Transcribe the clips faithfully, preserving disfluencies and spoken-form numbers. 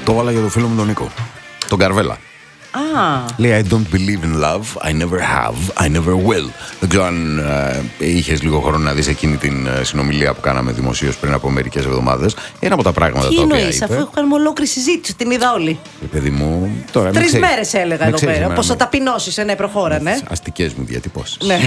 Το έβαλα για το φίλο μου τον Νίκο, τον Καρβέλα. Ah. Λέει I don't believe in love, I never have, I never will. Δεν ξέρω αν ε, είχες λίγο χρόνο να δεις εκείνη την ε, συνομιλία που κάναμε δημοσίως πριν από μερικές εβδομάδες. Ένα από τα πράγματα Τι τα οποία εννοείς, είπε. αφού κάνουμε ολόκληρη συζήτηση, την είδα όλη. Ε, παιδί μου, τώρα Τρεις μέρες έλεγα εδώ πέρα. Όπως θα τα ταπεινώσεις, ναι, προχώρανε. αστικές μου διατυπώσεις. Ναι.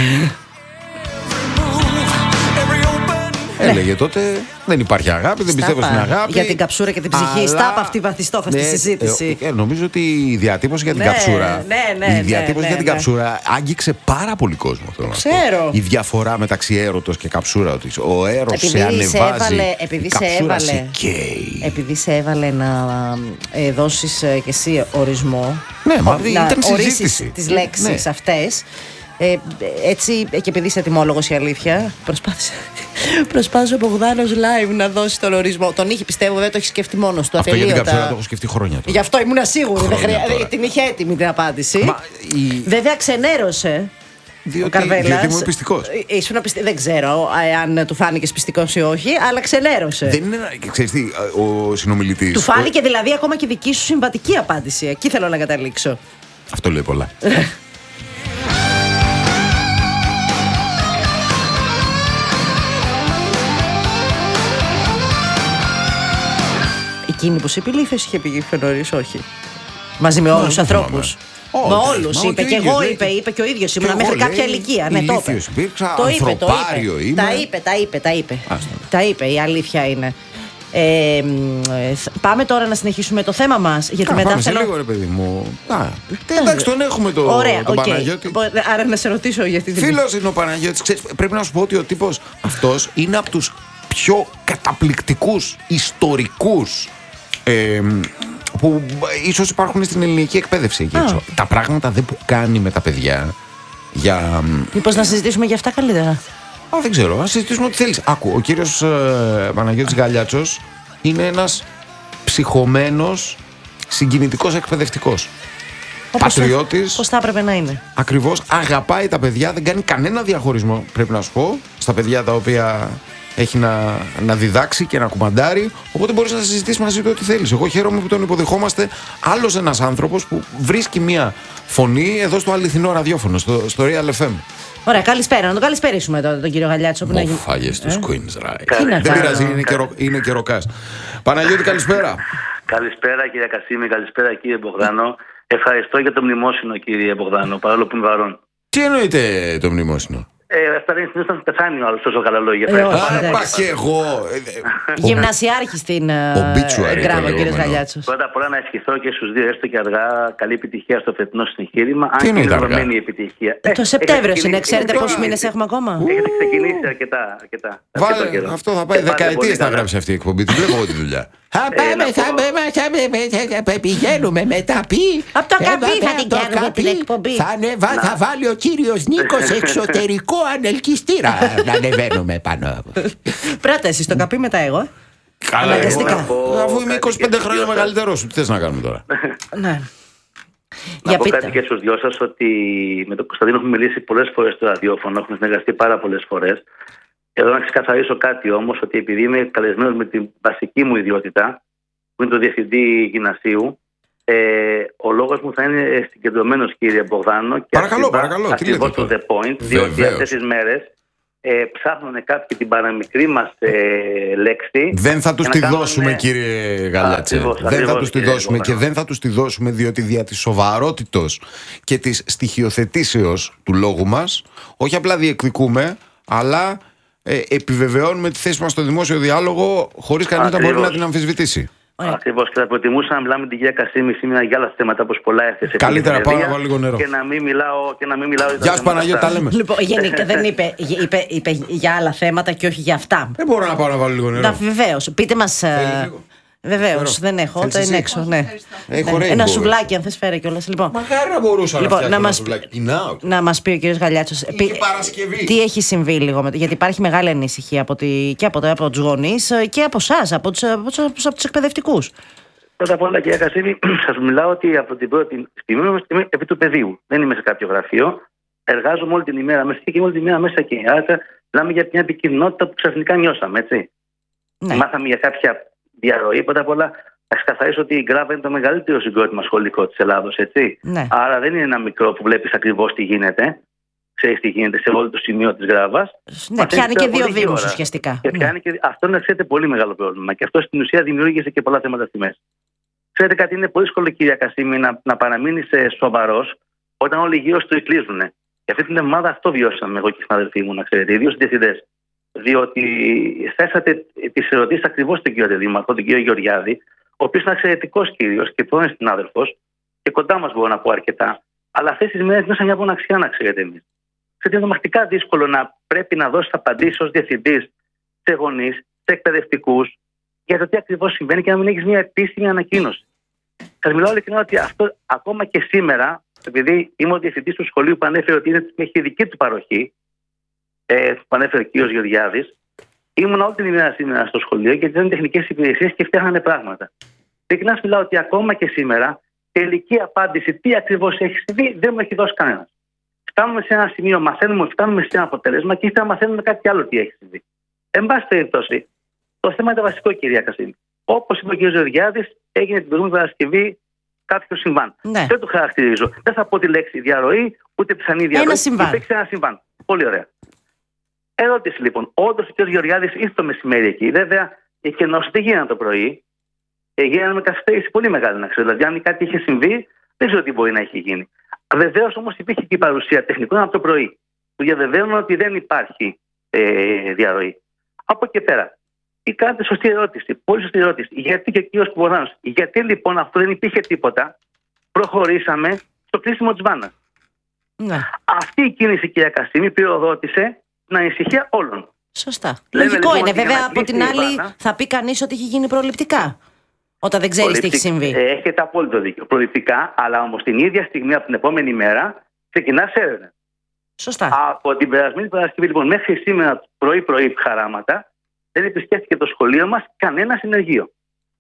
Έλεγε τότε δεν υπάρχει αγάπη, δεν πιστεύω στην αγάπη. Για την καψούρα και την ψυχή. Αλλά... Στάπα αυτή η βαθιστόχαστη ναι, συζήτηση. Ε, ε, νομίζω ότι η διατύπωση για την ναι, καψούρα. Ναι, ναι, η διατύπωση ναι, για την ναι. καψούρα άγγιξε πάρα πολύ κόσμο. Θέλω να ξέρω. πω. Η διαφορά μεταξύ έρωτος και καψούρα. Ότι ο έρος σε ανεβάζει. Έβαλε, επειδή, η σε έβαλε, σε καίει. επειδή σε έβαλε να ε, δώσεις ε, και εσύ ορισμό. Ναι, μα να ήταν ορίσεις συζήτηση. τις λέξεις ναι. αυτές. Ε, έτσι, και επειδή είσαι ετοιμόλογος η αλήθεια, προσπάθησε. Προσπάθησε ο Μπογδάνος live να δώσει τον ορισμό. Τον είχε, πιστεύω, δεν το έχει σκεφτεί μόνος του. Αυτό για την ατελείωτα. καψούρα το έχω σκεφτεί χρόνια τώρα. Γι' αυτό ήμουν σίγουρη. Δεν χρεια... τώρα. Την είχε έτοιμη την απάντηση. Μα, η... Βέβαια, ξενέρωσε. Διότι, ο Καρβέλας. διότι ήμουν πιστικός. Ήσουν πιστικός. Δεν ξέρω αν του φάνηκε πιστικός ή όχι, αλλά ξενέρωσε. Δεν είναι. Ξέρεις τι, ο συνομιλητής. Του φάνηκε ο... δηλαδή ακόμα και δική σου συμβατική απάντηση. Εκεί θέλω να καταλήξω. Αυτό λέει πολλά. Εκείνη που σε επιλήθησε είχε πει πιο νωρίς, όχι. Μαζί με όλους τους ανθρώπους. Με όλους είπε. Και εγώ είπε, είπε και ο ίδιος ήμουν μέχρι κάποια ηλικία. Ναι, το είπε. Το είπε, το είπε. Τα είπε, τα είπε, τα είπε. Τα είπε, η αλήθεια είναι. Ε, πάμε τώρα να συνεχίσουμε το θέμα μας. Γιατί Α, μετά πάμε θέλω... σε λίγο, ρε παιδί μου. Α, εντάξει, τον έχουμε το, Ωραία, τον okay. Παναγιώτη. Άρα να σε ρωτήσω γιατί. Φίλος είναι ο Παναγιώτης. Ξέρεις, πρέπει να σου πω ότι ο τύπος αυτός είναι από τους πιο καταπληκτικούς ιστορικούς ε, που ίσως υπάρχουν στην ελληνική εκπαίδευση εκεί έξω. Τα πράγματα δεν που κάνει με τα παιδιά για... Μήπως να συζητήσουμε για αυτά καλύτερα. Α, δεν ξέρω, να συζητήσουμε ό,τι θέλεις. Άκου, ο κύριος ε, Παναγιώτης Γαλιάτσος είναι ένας ψυχωμένος, συγκινητικός εκπαιδευτικός. Πατριώτης. Πώς θα έπρεπε να είναι. Ακριβώς, αγαπάει τα παιδιά, δεν κάνει κανένα διαχωρισμό, πρέπει να σου πω, στα παιδιά τα οποία έχει να, να διδάξει και να κουμαντάρει. Οπότε μπορείς να συζητήσεις μαζί του ό,τι θέλεις. Εγώ χαίρομαι που τον υποδεχόμαστε. Άλλος ένας άνθρωπος που βρίσκει μια φωνή εδώ στο αληθινό ραδιόφωνο, στο, στο Real εφ εμ. Ωραία, καλησπέρα. Να τον καλησπερίσουμε τώρα τον κύριο Γαλιάτσο. Μου φάγες τους Queen's Right. Δεν πειράζει, είναι, καιρο, είναι καιροκάς. Παναγιώτη, καλησπέρα. Καλησπέρα κύριε Κασίμη, καλησπέρα κύριε Μπογδάνο. Ευχαριστώ για το μνημόσυνο κύριε Μπογδάνο, παρόλο που είναι βαρόν. Τι εννοείται το μνημόσυνο? Ε, αυτά δεν είναι να πεθάνει ο άλλος τόσο καλά λόγια. Άρα και εγώ. Γυμνασιάρχη στην Γκράβο, κύριε Γαλιάτσο. Πρώτα απ' όλα να ευχηθώ και στους δύο, έστω και αργά, καλή επιτυχία στο φετινό συνεχήρημα. Αν και είναι δεδομένη η επιτυχία. Το Σεπτέμβριο είναι, ξέρετε πόσους μήνες έχουμε ακόμα. Έχετε ξεκινήσει αρκετά. αρκετά. Βάλε, αυτό θα πάει δεκαετίες θα γράψει αυτή η εκπομπή. Τη βλέπω εγώ τη δουλειά. Θα πάμε, θα πηγαίνουμε με τα πει. Από το καπί θα την κάνουμε την εκπομπή. Θα βάλει ο κύριος Νίκος εξωτερικό ανελκυστήρα να ανεβαίνουμε πάνω. Πρώτα εσύ στο καπί, μετά εγώ. Καλά, αφού είμαι είκοσι πέντε χρόνια μεγαλύτερος σου, τι θες να κάνουμε τώρα? Ναι. Να πω κάτι και στους δυο σας, ότι με τον Κωνσταντίνο έχουμε μιλήσει πολλές φορές στο ραδιόφωνο, έχουμε συνεργαστεί πάρα πολλές φορές. Εδώ να ξεκαθαρίσω κάτι όμως, ότι επειδή είμαι καλεσμένος με την βασική μου ιδιότητα, που είναι το διευθυντή γυμνασίου, ε, ο λόγος μου θα είναι συγκεντρωμένος κύριε Μπογδάνο και παρακαλώ, παρακαλώ, ακριβώς το The Point, διότι αυτές τις μέρες ε, ψάχνουν κάποιοι την παραμικρή μας ε, λέξη. Δεν θα τους τη κάνουν, δώσουμε κύριε Γαλάτσε. Ακριβώς, δεν ακριβώς, θα τους τη δώσουμε Μπογδάνο. και δεν θα τους τη δώσουμε διότι δια της σοβαρότητος και της στοιχειοθετήσεως του λόγου μας, όχι απλά διεκδικούμε, αλλά ε, επιβεβαιώνουμε τη θέση μας στο δημόσιο διάλογο χωρίς κανείς να μπορεί να την αμφισβητήσει. Ακριβώς, και θα προτιμούσα να μιλάμε με την κυρία Κασίμη σήμερα για άλλα θέματα όπως πολλά έθεσε. Καλύτερα πάω να βάλω λίγο νερό. Και να μην μιλάω. Και να μην μιλάω Γεια σου Παναγιώτη, τα λέμε. Λοιπόν, γενικά δεν είπε, είπε, είπε για άλλα θέματα και όχι για αυτά. Δεν μπορώ να πάω να βάλω λίγο νερό. Βεβαίως. Πείτε μας. Βεβαίως, δεν έχω. Όταν είναι έξω. Ναι. Ναι. Ένα σουβλάκι, αν θες, φέρε κιόλας. Λοιπόν, μακάρι να μπορούσα λοιπόν, να να φτιάξω μας, ένα σουβλάκι. να μας πει ο κύριος Γαλιάτσος. Είχε Παρασκευή. Τι έχει συμβεί λίγο, γιατί υπάρχει μεγάλη ανησυχία από τη, και από, από τους γονείς και από εσάς, από τους, από τους, από τους εκπαιδευτικούς. Πρώτα απ' όλα, κυρία Κασίμη, σας μιλάω ότι από την πρώτη στιγμή είμαι επί του πεδίου. Δεν είμαι σε κάποιο γραφείο. Εργάζομαι όλη την ημέρα μέσα και είμαι όλη την ημέρα μέσα εκεί. Άρα, μιλάμε για μια επικοινωνία που ξαφνικά νιώσαμε, έτσι. Ναι. Μάθαμε για κάποια διαρροή. Πρώτα απ' όλα, Να ξεκαθαρίσω ότι η Γκράβα είναι το μεγαλύτερο συγκρότημα σχολικό της Ελλάδος, έτσι. Ναι. Άρα δεν είναι ένα μικρό που βλέπεις ακριβώς τι γίνεται. Ξέρεις τι γίνεται σε όλο το σημείο της Γκράβας. Ναι, πιάνει και δύο δήμους ουσιαστικά. Και πιάνει ναι. και... Αυτό είναι, ξέρετε, πολύ μεγάλο πρόβλημα. Και αυτό στην ουσία δημιούργησε και πολλά θέματα στη μέση. Ξέρετε κάτι, είναι πολύ δύσκολο, κυρία Κασίμη, να, να παραμείνει σοβαρός όταν όλοι γύρω σου το κλείζουν. Και αυτή την εβδομάδα αυτό βιώσαμε εγώ και οι συναδελφοί μου, να ξέρετε, ιδίως οι διευθυντές. Διότι θέσατε τις ερωτήσεις ακριβώς στον κύριο Δήμαρχο, τον κύριο Γεωργιάδη, ο οποίος είναι εξαιρετικός κύριος και πρώην συνάδελφος και κοντά μας μπορώ να πω αρκετά. Αλλά αυτές τις μέρες νιώσα μια μοναξιά, να ξέρετε εμείς. Ξέρετε, είναι τρομακτικά δύσκολο να πρέπει να δώσεις απαντήσεις ως διευθυντής σε γονείς, σε εκπαιδευτικούς, για το τι ακριβώς συμβαίνει και να μην έχεις μια επίσημη ανακοίνωση. Σας μιλάω ειλικρινά ότι αυτό ακόμα και σήμερα, επειδή είμαι ο διευθυντής του σχολείου που ανέφερε ότι είναι, έχει δική του παροχή, ε, που ανέφερε ο κ. Γεωργιάδης, ήμουν όλη την ημέρα σήμερα στο σχολείο γιατί ήταν τεχνικές υπηρεσίες και φτιάχνανε πράγματα. Ειλικρινά σας μιλάω ότι ακόμα και σήμερα τελική απάντηση τι ακριβώς έχει συμβεί δεν μου έχει δώσει κανένας. Φτάνουμε σε ένα σημείο, μαθαίνουμε, φτάνουμε σε ένα αποτέλεσμα και ήθελα να μαθαίνουμε κάτι άλλο τι έχει συμβεί. Εν πάση περιπτώσει, το θέμα είναι βασικό, κυρία Κασίμη. Όπως είπε ο κ. Γεωργιάδης, έγινε την προηγούμενη Παρασκευή κάποιο συμβάν. Ναι. Δεν το χαρακτηρίζω. Δεν θα πω τη λέξη διαρροή, ούτε πιθανή διαρροή. Ένα συμβάν. Υπήρξε ένα συμβάν. Πολύ ωραία. Ερώτηση λοιπόν. Όντως ο κ. Γεωργιάδης ήρθε το μεσημέρι εκεί. Βέβαια, οι κενώσεις δεν γίνανε το πρωί. Και γίνανε με καθυστέρηση πολύ μεγάλη, να ξέρω. Δηλαδή, αν κάτι είχε συμβεί, δεν ξέρω τι μπορεί να έχει γίνει. Βεβαίως όμως υπήρχε και η παρουσία τεχνικών από το πρωί, που διαβεβαίωναν ότι δεν υπάρχει ε, διαρροή. Από εκεί πέρα, ή κάνετε σωστή ερώτηση, πολύ σωστή ερώτηση. Γιατί και ο κύριος Κουβοράνος, γιατί λοιπόν αυτό δεν υπήρχε τίποτα, προχωρήσαμε στο κλείσιμο της βάνας. Ναι. Αυτή η κίνηση, κυρία Κασίμη, πυροδότησε την ανησυχία όλων. Σωστά. Λέμε, Λογικό λοιπόν, είναι. Βέβαια, από την άλλη, βάνα, θα πει κανείς ότι έχει γίνει προληπτικά. Όταν δεν ξέρεις τι έχει συμβεί. Έχετε απόλυτο δίκιο. Προληπτικά, αλλά όμως την ίδια στιγμή από την επόμενη μέρα ξεκινά έρευνα. Σωστά. Από την περασμένη Παρασκευή, λοιπόν, μέχρι σήμερα πρωί-πρωί χαράματα, δεν επισκέφθηκε το σχολείο μας κανένα συνεργείο.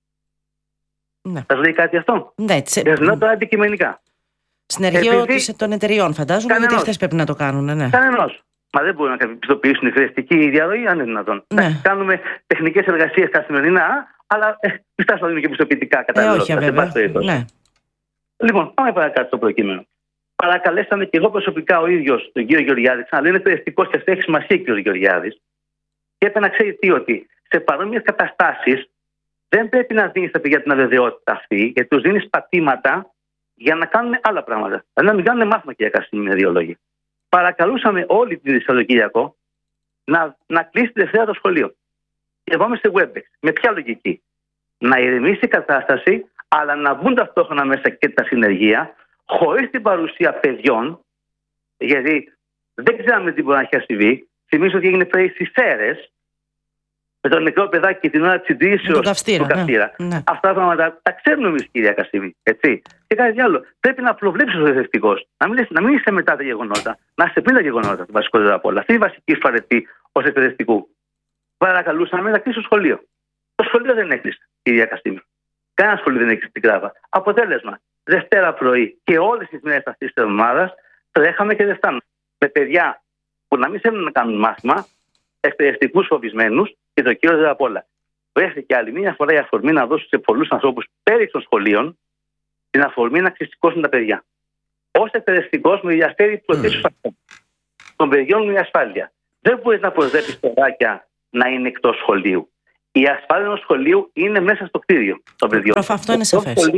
Ναι. Σας λέει κάτι αυτό? Ναι, τσε... Δεν λέω τώρα αντικειμενικά. Συνεργείο Επειδή... της, των εταιριών, φαντάζομαι, Κανενός. γιατί αυτές πρέπει να το κάνουν. Ναι. Κανενός. Μα δεν μπορούν να πιστοποιήσουν η χρηστική διαρροή, αν είναι δυνατόν. Ναι. Κάνουμε τεχνικές εργασίες καθημερινά, αλλά ε, πιστάς να δίνουμε και πιστοποιητικά κατά ε, όχι, βέβαια. Ναι. Λοιπόν, πάμε παρακάτω στο προκείμενο. Παρακαλέσαμε και εγώ προσωπικά ο ίδιος τον κύριο Γεωργιάδη, αλλά είναι εκπαιδευτικός και αυτό έχει σημασία ο κύριο Γεωργιάδης. Και έπρεπε να ξέρει τι, ότι σε παρόμοιες καταστάσεις δεν πρέπει να δίνει στα παιδιά την αβεβαιότητα αυτή, γιατί τους δίνει πατήματα για να κάνουν άλλα πράγματα. Δηλαδή να μην κάνουν μάθημα, κυρία Κασίμη, με δύο λόγια. Παρακαλούσαμε όλη την Σαββατοκύριακο να, να κλείσει τη Δευτέρα το σχολείο. Και πάμε σε Webex. Με ποια λογική? Να ηρεμήσει η κατάσταση, αλλά να βγουν ταυτόχρονα μέσα και τα συνεργεία, χωρίς την παρουσία παιδιών, γιατί δεν ξέραμε τι μπορεί να έχει συμβεί. Θυμίζω ότι έγινε πριν στις Σέρρες, με το νεκρό παιδάκι και την ώρα της συντήρησης του καυστήρα. Ναι, ναι. Αυτά τα πράγματα τα ξέρουμε εμείς, κυρία Κασίμη. Έτσι. Και κάτι άλλο. Πρέπει να προβλέψει ο εκπαιδευτικός. Να μην, να μην είσαι μετά τα γεγονότα. Να είσαι πριν τα γεγονότα, το βασικότερο απ' όλα. Αυτή είναι η βασική φαρετή ως εκπαιδευτικού. Παρακαλούσαμε να κλείσει το σχολείο. Το σχολείο δεν έκλεισε, κυρία Κασίμη. Κανένα σχολείο δεν έκλεισε την Κράβα. Αποτέλεσμα, Δευτέρα πρωί και όλες τις μέρες αυτής της εβδομάδας τρέχαμε και δεν φτάναμε. Με παιδιά που να μην θέλουν να κάνουν μάθημα, εκπαιδευτικούς φοβισμένους και το κύριο απ' όλα. Βρέθηκε άλλη μία φορά η αφορμή να δώσουν σε πολλούς ανθρώπους πέρυσι των σχολείων την αφορμή να ξεσηκώσουν τα παιδιά. Ως εκπαιδευτικός με διαφέρει προτίθεση mm. των παιδιών μου η ασφάλεια. Δεν μπορεί να προσδέψει παιδάκια να είναι εκτός σχολείου. Η ασφάλεια ενός σχολείου είναι μέσα στο κτίριο των παιδιών. Προφ, αυτό είναι σαφές.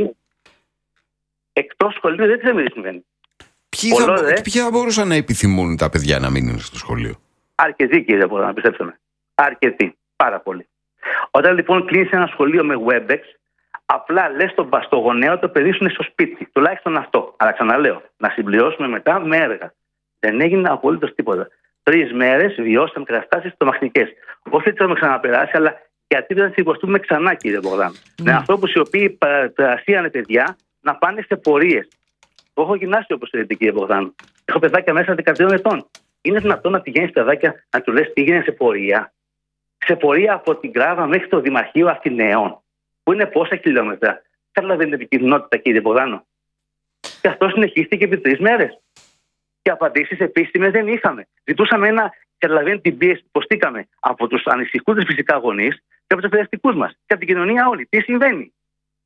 Εκτός σχολείου δεν ξέρουμε τι συμβαίνει. Ποιοι θα, δε, ποιοι θα μπορούσαν να επιθυμούν τα παιδιά να μείνουν στο σχολείο? Αρκετοί, κύριε, μπορώ να πιστέψουμε. Αρκετοί. Πάρα πολύ. Όταν λοιπόν κλείνει ένα σχολείο με Webex, απλά λες στον παστογονέο το παιδί σου είναι στο σπίτι. Τουλάχιστον αυτό. Αλλά ξαναλέω, να συμπληρώσουμε μετά με έργα. Δεν έγινε απολύτως τίποτα. Τρεις μέρες βιώσαμε καταστάσεις τρομακτικές. Όχι ότι θα έχουμε ξαναπεράσει, αλλά γιατί δεν σηκωστούμε ξανά, κύριε Μπογδάνο. Mm. Με ανθρώπους οι οποίοι παρασίανε παιδιά να πάνε σε πορείες. Εγώ έχω γυμνάσιο, όπως λέτε, κύριε Μπογδάνο. Έχω παιδάκια μέσα δεκατρία ετών. Είναι δυνατόν να πηγαίνει παιδάκια να του λες πήγαινε σε πορεία? Σε πορεία από την Κράβα μέχρι το Δημαρχείο Αθηναίων, που είναι πόσα χιλιόμετρα. Καταλαβαίνετε την επικοινωνία, κύριε Μπογδάνο. Και αυτό συνεχίστηκε επί τρεις μέρες. Και απαντήσεις επίσημες δεν είχαμε. Ζητούσαμε ένα, καταλαβαίνετε την πίεση που υποστήκαμε από τους ανησυχούντες φυσικά γονείς και από τους εκπαιδευτικούς μας. Και από την κοινωνία όλη. Τι συμβαίνει?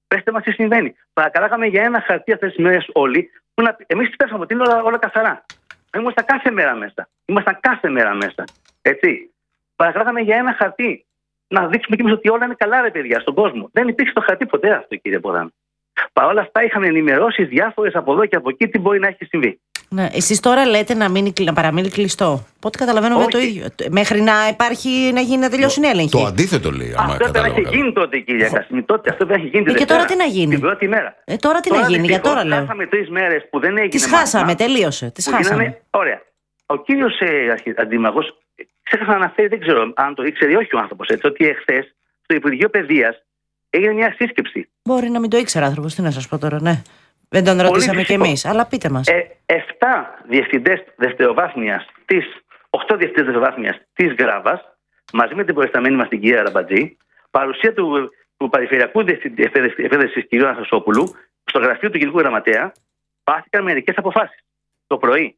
Πέστε μας τι συμβαίνει. Παρακαλάγαμε για ένα χαρτί αυτές τις μέρες όλοι, που να... εμείς πέσαμε ότι είναι όλα, όλα καθαρά. Ήμασταν κάθε μέρα μέσα. Ήμασταν κάθε μέρα μέσα. Έτσι. Παρακαλάγαμε για ένα χαρτί. Να δείξουμε κι εμείς ότι όλα είναι καλά, ρε παιδιά, στον κόσμο. Δεν υπήρξε το χαρτί ποτέ αυτό, κύριε Ποδάνο. Παρ' όλα αυτά είχαμε ενημερώσεις διάφορες από εδώ και από εκεί τι μπορεί να έχει συμβεί. Ναι, εσείς τώρα λέτε να, μείνει, να παραμείνει κλειστό. Πότε καταλαβαίνω το ίδιο. Μέχρι να υπάρχει, να γίνει να τελειώσει η έλεγχη. Το αντίθετο λέει. Αυτό δεν έχει γίνει τότε, κύριε Κασίμη. Τότε αυτό δεν έχει γίνει. Ε, και τώρα τι να γίνει. Την πρώτη μέρα. Ε, τώρα τι τώρα να γίνει, για τώρα λέω. Χάσαμε τρεις μέρες που δεν έγινε. Τις χάσαμε, τελείωσε. Τις χάσαμε. Γίνανε, ωραία. Ο κύριος ε, αντίμαχος ξέχασα να αναφέρει, δεν ξέρω αν το ήξερε ή όχι ο άνθρωπος, έτσι, ότι εχθές στο Υπουργείο Παιδείας έγινε μια σύσκεψη. Μπορεί να μην το ήξερε άνθρωπος, τι να σας πω τώρα, ναι. Δεν τον ρωτήσαμε κι εμείς, αλλά πείτε μας. Ε, εφτά διευθυντές δευτεροβάθμιας της, οχτώ διευθυντές δευτεροβάθμιας της Γράβας, μαζί με την προϊσταμένη μας την κυρία Ραμπατζή, παρουσία του, του Περιφερειακού Διευθυντή Εφέδρεσης κ. Αναστασόπουλου, στο γραφείο του Γενικού Γραμματέα, πάθηκαν μερικές αποφάσεις. Το πρωί.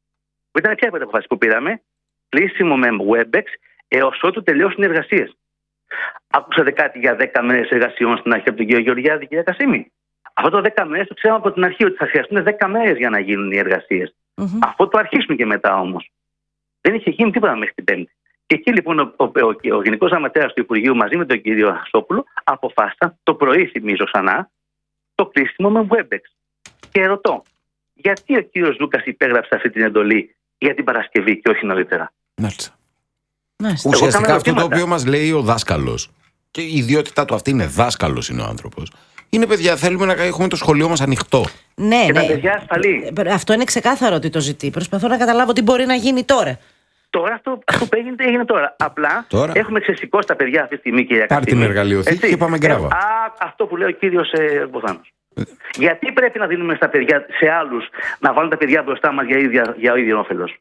Που ήταν ποια αποφάσεις που πήραμε, κλείσιμο με Webex έως ότου τελειώσουν οι εργασίες. Άκουσατε κάτι για δέκα μέρες εργασιών στην αρχή από τον κύριο Γεωργιάδη, κυρία Κασίμη? Αυτό το δέκα μέρες το ξέραμε από την αρχή ότι θα χρειαστούν δέκα μέρες για να γίνουν οι εργασίες. Mm-hmm. Αυτό το αρχίσουμε και μετά όμως. Δεν είχε γίνει τίποτα μέχρι την Πέμπτη. Και εκεί λοιπόν ο, ο, ο, ο Γενικός Γραμματέας του Υπουργείου μαζί με τον κύριο Αναστασόπουλο αποφάσισαν το πρωί, θυμίζω ξανά, το κλείσιμο με Webex. Και ρωτώ, γιατί ο κύριος Λούκας υπέγραψε αυτή την εντολή για την Παρασκευή και όχι νωρίτερα? Μάλιστα. Ουσιαστικά αυτό το οποίο μας λέει ο δάσκαλος, και η ιδιότητά του αυτή είναι δάσκαλος είναι ο άνθρωπος, είναι παιδιά, θέλουμε να έχουμε το σχολείο μας ανοιχτό. Ναι, και ναι. τα παιδιά ασφαλή. Αυτό είναι ξεκάθαρο ότι το ζητεί. Προσπαθώ να καταλάβω τι μπορεί να γίνει τώρα. Τώρα αυτό, αυτό που έγινε, έγινε τώρα. Απλά τώρα. έχουμε ξεσηκώσει τα παιδιά αυτή τη στιγμή, κυρία Κασίμη. Πάρ' την εργαλειοθήκη και πάμε γκράβα. Α, αυτό που λέει ο κύριος ε, Μποθάνος. Ε. Γιατί πρέπει να δίνουμε στα παιδιά, σε άλλους, να βάλουν τα παιδιά μπροστά μας για, ίδια, για ίδιο όφελος?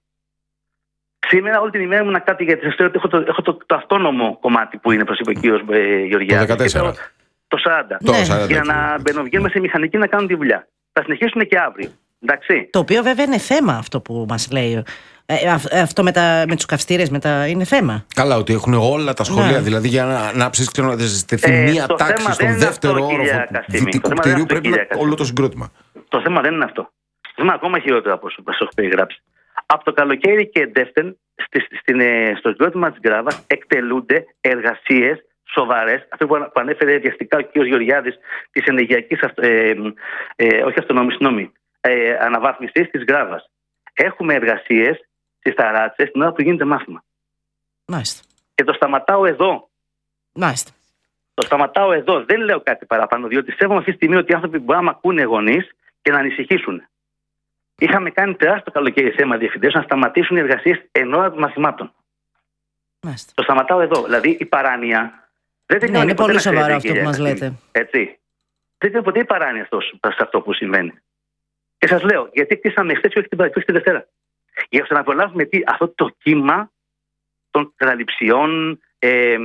Σήμερα όλη την ημέρα ήμουν κάτι γιατί σας λέω ότι έχω το, έχω το, το αυτόνομο κομμάτι που είναι, προς είπε ο κύριος ε, Γεωργιάδη. Το δεκατέσσερα. Το, το σαράντα. Ναι. σαράντα. Για να μπαινοβγαίνουμε σε μηχανική να κάνουν τη δουλειά. Θα συνεχίσουν και αύριο. Εντάξει. Το οποίο βέβαια είναι θέμα αυτό που μας λέει. Ε, αυτό με, τα, με τους καυστήρες μετά είναι θέμα. Καλά, ότι έχουν όλα τα σχολεία. Ναι. Δηλαδή για να ανάψεις και να ζητηθεί ε, μία τάξη στον δεύτερο όροφο του δυτικού κτηρίου πρέπει να όλο το συγκρότημα. Το θέμα δεν είναι αυτό. Το θέμα ακόμα χειρότερο από όσο σας έχω περιγράψει. Από το καλοκαίρι και εντεύθεν στο συγκρότημα της Γκράβας εκτελούνται εργασίες σοβαρές, αυτό που ανέφερε βιαστικά ο κ. Γεωργιάδης, της ενεργειακής ε, ε, όχι αυτονόμησης, νόμη, ε, αναβάθμισης της Γκράβας. Έχουμε εργασίες στις ταράτσες την ώρα που γίνεται μάθημα. Μάλιστα. Και το σταματάω εδώ. Μάλιστα. Το σταματάω εδώ. Δεν λέω κάτι παραπάνω, διότι σέβομαι αυτή τη στιγμή ότι οι άνθρωποι μπορεί να μ' ακούνε γονείς και να ανησυχήσουν. Είχαμε κάνει τεράστιο καλοκαίρι θέμα διευθυντές να σταματήσουν οι εργασίες εν ώρα των μαθημάτων. Μάλιστα. Το σταματάω εδώ. Δηλαδή η παράνοια δεν τελειώνει. Ναι, είναι ποτέ, πολύ σοβαρό ξέρετε, αυτό που μας λέτε. Έτσι. Δεν είναι ποτέ η παράνοια αυτό, σε αυτό που συμβαίνει. Και σας λέω, γιατί κλείσαμε χθες και όχι την, όχι την Δευτέρα. Για να προλάβουμε τι, αυτό το κύμα των καταληψιών ε,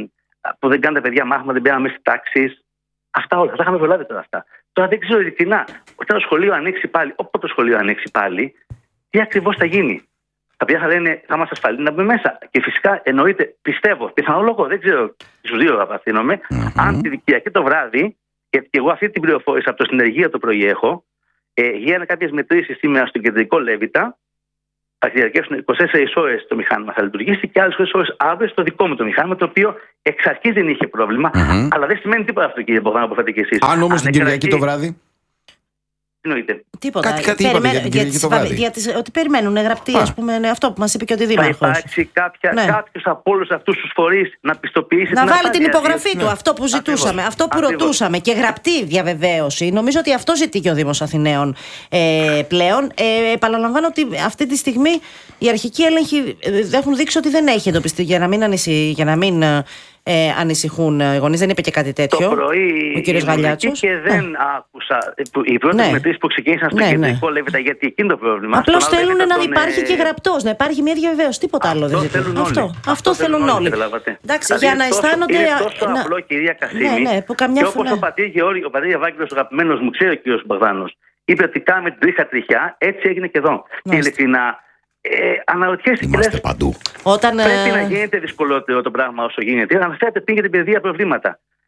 που δεν κάνουν τα παιδιά μάθημα, δεν πέραμε στις τάξεις. Αυτά όλα. Θα τα είχαμε προλάβει τώρα αυτά. Τώρα δεν ξέρω ειλικρινά, όταν το σχολείο ανοίξει πάλι, όποτε το σχολείο ανοίξει πάλι, τι ακριβώς θα γίνει. Τα παιδιά θα λένε, θα είμαστε ασφαλείς να μπούμε μέσα. Και φυσικά εννοείται, πιστεύω, πιθανόλογο, δεν ξέρω, στους δύο απευθύνομαι, mm-hmm. αν τη Κυριακή το βράδυ, γιατί και εγώ αυτή την πληροφόρηση από το συνεργείο το πρωί έχω, ε, γίνανε κάποιες μετρήσεις σήμερα στο κεντρικό Λέβητα. Θα διαρκέσουν είκοσι τέσσερις ώρες το μηχάνημα, θα λειτουργήσει και άλλες είκοσι ώρες αύριο στο δικό μου το μηχάνημα, το οποίο εξ αρχής δεν είχε πρόβλημα. Mm-hmm. Αλλά δεν σημαίνει τίποτα αυτό, κύριε Μπογδάνο, που φάτε και εσείς. Αν όμως την Κυριακή το βράδυ. Εννοείται. Τίποτα. Κάτι, κάτι είπατε για την Κυριακή το βράδυ. Για τις, ότι περιμένουν γραπτή, ας πούμε, ναι, αυτό που μας είπε και ο Δήμαρχος. Θα υπάρξει ναι. κάποιος από όλους αυτούς τους φορείς να πιστοποιήσει. Να την βάλει ασφάλεια. την υπογραφή του, ναι. αυτό που ζητούσαμε, Ακριβώς. αυτό που Ακριβώς. ρωτούσαμε και γραπτή διαβεβαίωση. Νομίζω ότι αυτό ζητεί και ο Δήμος Αθηναίων ε, πλέον. Ε, επαναλαμβάνω ότι αυτή τη στιγμή οι αρχικοί έλεγχοι έχουν δείξει ότι δεν έχει εντοπιστεί για να μην, ανησυ... για να μην ε, ανησυχούν οι γονείς. Δεν είπε και κάτι τέτοιο. Το πρωί ο κύριος Γαλιάτσος. Και δεν ναι. άκουσα. Οι πρώτες ναι. μετρήσεις που ξεκίνησαν στο ναι, κεντρικό ναι. Λέβητα, γιατί εκείνο το πρόβλημα. Απλώς θέλουν να τον... υπάρχει και γραπτός, να υπάρχει μια διαβεβαίωση. Τίποτα άλλο δεν ζητούν. Αυτό, αυτό, αυτό θέλουν όλοι. Εντάξει, για να αισθάνονται. Είναι τόσο απλό, κυρία Κασίμη. Ναι, ναι, που καμιά και όπως ο πατήρ Γεώργη, ο πατήρ Ευάγγελος, ο αγαπημένος μου, ξέρει ο κύριος Μπογδάνος, είπε ότι κάνουμε την τρίχα τριχιά, έτσι έγινε και εδώ. Και ειλικρινά. Ε, αναρωτιέσαι και λες, παντού. Όταν, πρέπει ε... να γίνεται δυσκολότερο το πράγμα όσο γίνεται. Αναφέρεται πριν για την παιδεία προβλήματα.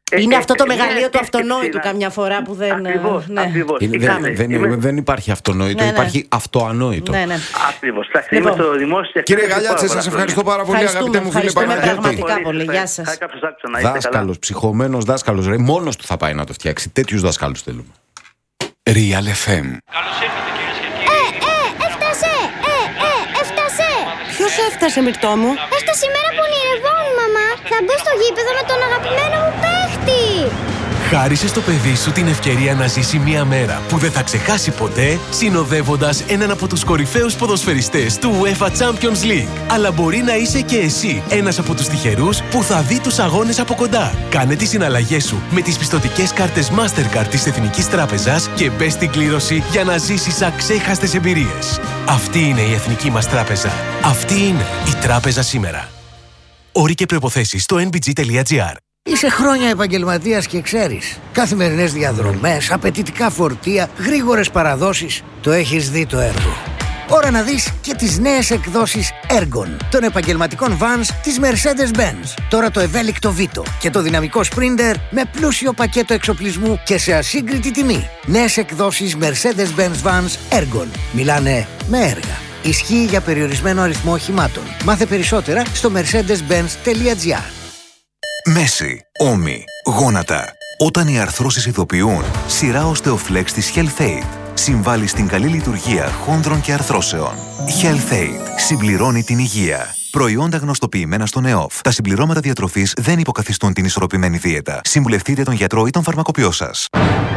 Είναι ε, αυτό το ε, μεγαλείο ε, του ε, αυτονόητου ε, καμιά φορά που δεν. Ακριβώς, ναι. ακριβώς. Είναι, δεν, δεν, Είμαι... δεν υπάρχει αυτονόητο, Ναι, ναι. υπάρχει αυτοανόητο. Ναι, ναι. Ακριβώς. Λοιπόν. Είμαι στο δημόσιο. Κύριε Γαλιάτσε, σας ευχαριστώ πάρα πολύ, Ευχαριστούμε, αγαπητέ μου φίλε ευχαριστούμε Παναγιώτη. πραγματικά πολύ. Γεια σας. Δάσκαλος, ψυχωμένος δάσκαλος. Ρε, μόνος του θα πάει να το φτιάξει. Τέτοιους δάσκαλους θέλουμε. Real εφ εμ. Καλώς ήρθατε κυρίες και κύριοι. Ε, ε, έφτασε! Ε, ε, έφτασε! Ποιος έφτασε, Μυρτώ μου? Έφτασε η μέρα που ονειρευόμουν, μαμά! Θα μπω στο γήπεδο με τον αγαπημένο μου παίχτη! Χάρισε στο παιδί σου την ευκαιρία να ζήσει μια μέρα που δεν θα ξεχάσει ποτέ, συνοδεύοντας έναν από τους κορυφαίους ποδοσφαιριστές του UEFA Champions League. Αλλά μπορεί να είσαι και εσύ ένας από τους τυχερούς που θα δει τους αγώνες από κοντά. Κάνε τις συναλλαγές σου με τις πιστωτικές κάρτες Mastercard της Εθνικής Τράπεζας και μπες στην κλήρωση για να ζήσεις αξέχαστες εμπειρίες. Αυτή είναι η Εθνική μας Τράπεζα. Αυτή είναι η Τράπεζα σήμερα. Όροι και προϋποθέσεις στο εν μπι τζι τελεία τζι άρ. Είσαι χρόνια επαγγελματίας και ξέρεις. Καθημερινές διαδρομές, απαιτητικά φορτία, γρήγορες παραδόσεις. Το έχεις δει το έργο. Ώρα να δεις και τις νέες εκδόσεις Ergon των επαγγελματικών vans της Mercedes-Benz. Τώρα το ευέλικτο Vito και το δυναμικό Sprinter με πλούσιο πακέτο εξοπλισμού και σε ασύγκριτη τιμή. Νέες εκδόσεις Mercedes-Benz Vans Ergon. Μιλάνε με έργα. Ισχύει για περιορισμένο αριθμό οχημάτων. Μάθε περισσότερα στο mercedes benz τελεία τζι άρ. Μέση, ώμοι, γόνατα. Όταν οι αρθρώσεις ειδοποιούν, σειρά Osteoflex της HealthAid συμβάλλει στην καλή λειτουργία χόνδρων και αρθρώσεων. HealthAid συμπληρώνει την υγεία. Προϊόντα γνωστοποιημένα στον ΕΟΦ. Τα συμπληρώματα διατροφής δεν υποκαθιστούν την ισορροπημένη δίαιτα. Συμβουλευτείτε τον γιατρό ή τον φαρμακοποιό σας.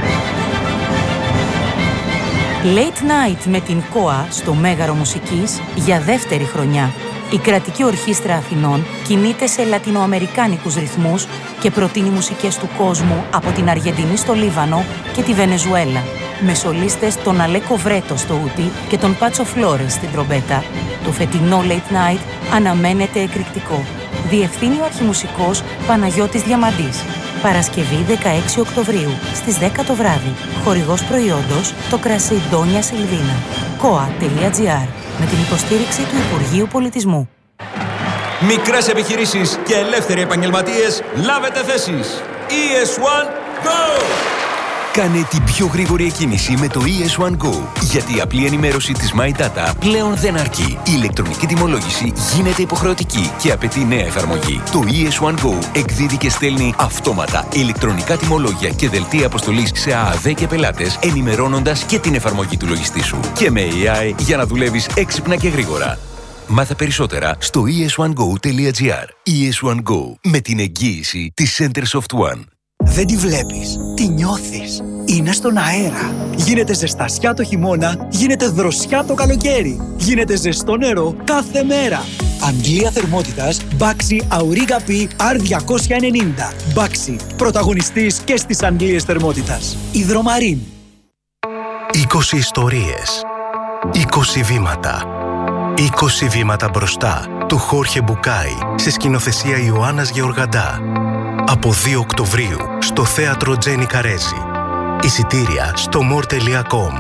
Late Night με την ΚΟΑ στο Μέγαρο Μουσικής για δεύτερη χρονιά. Η Κρατική Ορχήστρα Αθηνών κινείται σε λατινοαμερικάνικους ρυθμούς και προτείνει μουσικές του κόσμου από την Αργεντινή στο Λίβανο και τη Βενεζουέλα. Με σολίστες τον Αλέκο Βρέτο στο ούτι και τον Πάτσο Φλόρες στην τρομπέτα. Το φετινό Late Night αναμένεται εκρηκτικό. Διευθύνει ο αρχιμουσικός Παναγιώτης Διαμαντής. Παρασκευή δεκαέξι Οκτωβρίου στις δέκα το βράδυ. Χορηγός προϊόντος το κρασί Ντόνια Σιλβίνα. κοα τελεία τζι άρ με την υποστήριξη του Υπουργείου Πολιτισμού. Μικρές επιχειρήσεις και ελεύθεροι επαγγελματίες, λάβετε θέσεις. ι ες ουάν Go! Κάνε την πιο γρήγορη εκκίνηση με το ι ες ουάν Go, γιατί η απλή ενημέρωση της My Data πλέον δεν αρκεί. Η ηλεκτρονική τιμολόγηση γίνεται υποχρεωτική και απαιτεί νέα εφαρμογή. Το ι ες ουάν Go εκδίδει και στέλνει αυτόματα ηλεκτρονικά τιμολόγια και δελτία αποστολής σε ΑΑΔ και πελάτες, ενημερώνοντας και την εφαρμογή του λογιστή σου. Και με έι άι για να δουλεύεις έξυπνα και γρήγορα. Μάθε περισσότερα στο ι ες ουάν γκο τελεία τζι άρ. ι ες ουάν Go, με την εγγύηση της Centersoft One. Δεν τη βλέπεις, τη νιώθεις. Είναι στον αέρα. Γίνεται ζεστασιά το χειμώνα, γίνεται δροσιά το καλοκαίρι. Γίνεται ζεστό νερό κάθε μέρα. Αγγλία θερμότητας Baxi Auriga P αρ διακόσια ενενήντα. Baxi, πρωταγωνιστής και στις αγγλίες θερμότητας. Υδρομαρίν. είκοσι ιστορίες. είκοσι βήματα. είκοσι βήματα μπροστά του Χόρχε Μπουκάη σε σκηνοθεσία Ιωάννας Γεωργαντά. Από δύο Οκτωβρίου στο θέατρο Τζένι Καρέζη. Εισιτήρια στο μορ τελεία κομ.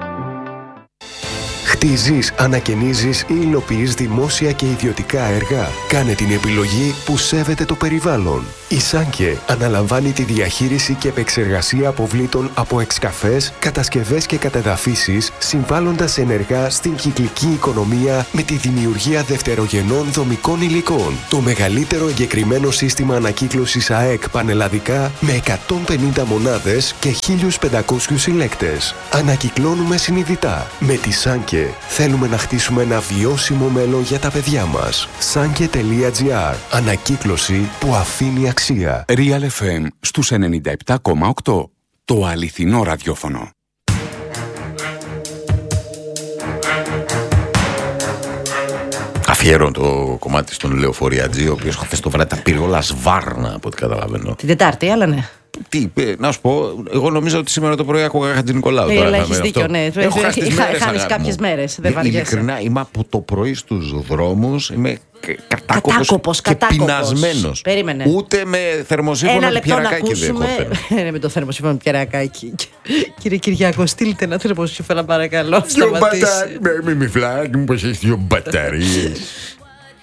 Χτίζεις, ανακαινίζεις ή υλοποιείς δημόσια και ιδιωτικά έργα. Κάνε την επιλογή που σέβεται το περιβάλλον. Η Σάνκε αναλαμβάνει τη διαχείριση και επεξεργασία αποβλήτων από εξκαφές, κατασκευές και κατεδαφίσεις, συμβάλλοντας ενεργά στην κυκλική οικονομία με τη δημιουργία δευτερογενών δομικών υλικών. Το μεγαλύτερο εγκεκριμένο σύστημα ανακύκλωσης ΑΕΚ πανελλαδικά με εκατόν πενήντα μονάδες και χίλιους πεντακόσιους συλλέκτες. Ανακυκλώνουμε συνειδητά. Με τη Σάνκε θέλουμε να χτίσουμε ένα βιώσιμο μέλλον για τα παιδιά μας. Σάνκε τελεία τζι άρ. Ανακύκλωση που αφήνει αξία. Real εφ εμ στους ενενήντα επτά κόμμα οκτώ. Το αληθινό ραδιόφωνο. Αφιέρω το κομμάτι στον Λεωφοριατζή, ο οποίος χθες το βράδυ τα πήρε όλα σβάρνα από ό,τι καταλαβαίνω. Την Τετάρτη, αλλά ναι. Τι, να σου πω, εγώ νομίζω ότι σήμερα το πρωί άκουγα Χατζη Νικολάου. Ε, έχεις δίκιο, ναι. Έχω χάσει τις μέρες, χάνεις κάποιες μέρες, δεν βαριέσαι. Ειλικρινά, είμαι από το πρωί στους δρόμους, είμαι κατάκοπος, κατάκοπος και κατάκοπος. πεινασμένος. Περίμενε. Ούτε με θερμοσύμφωνο πιερακάκι δεν έχω φέρει. Ναι, με το θερμοσύμφωνο πιερακάκι. Κύριε Κυριάκο, στείλτε ένα θερμοσύμφωνο παρακαλώ. Δυο μπαταρίες, μη μη φλάκι μου πως έχεις δυο μπαταρίες.